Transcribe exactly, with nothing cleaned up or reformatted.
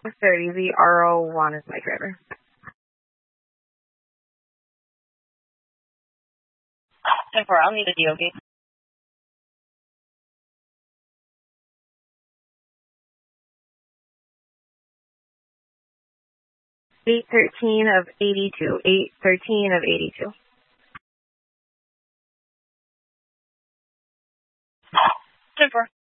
thirty, the R O one is my driver. ten four, I'll need a D O B. eight thirteen of eighty-two. eight thirteen of eighty-two. ten four.